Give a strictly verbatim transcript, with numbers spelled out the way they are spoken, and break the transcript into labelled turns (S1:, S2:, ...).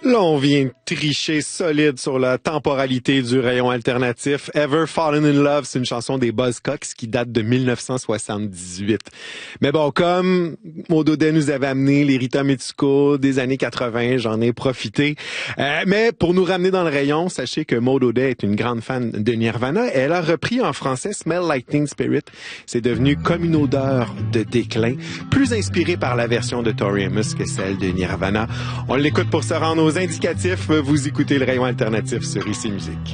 S1: Là, on vient de tricher solide sur la temporalité du rayon alternatif. Ever Fallen in Love, c'est une chanson des Buzzcocks qui date de mille neuf cent soixante-dix-huit. Mais bon, comme Maud Audet nous avait amené les Rita Mitsuko des années quatre-vingts, j'en ai profité. Euh, mais pour nous ramener dans le rayon, sachez que Maud Audet est une grande fan de Nirvana. Elle a repris en français Smell Like Teen Spirit. C'est devenu comme une odeur de déclin, plus inspiré par la version de Tori Amos que celle de Nirvana. On l'écoute pour se rendre aux indicatifs. Vous écoutez le rayon alternatif sur Ici Musique.